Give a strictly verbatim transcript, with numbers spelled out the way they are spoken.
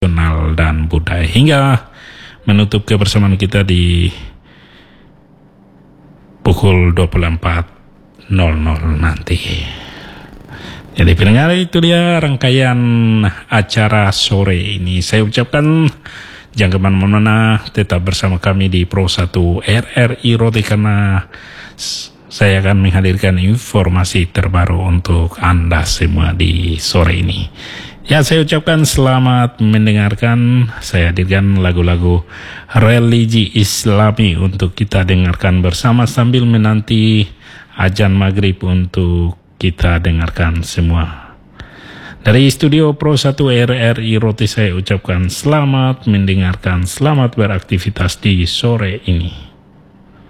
nasional dan budaya hingga menutup kebersamaan kita di pukul dua puluh empat nol nol nanti. Jadi pendengar, itu dia rangkaian acara sore ini. Saya ucapkan jangan kemana-mana, tetap bersama kami di Pro satu R R I Roti karena saya akan menghadirkan informasi terbaru untuk Anda semua di sore ini. Ya, saya ucapkan selamat mendengarkan. Saya hadirkan lagu-lagu religi Islami untuk kita dengarkan bersama sambil menanti azan maghrib untuk kita dengarkan semua. Dari studio Pro satu R R I Roti saya ucapkan selamat mendengarkan, selamat beraktivitas di sore ini.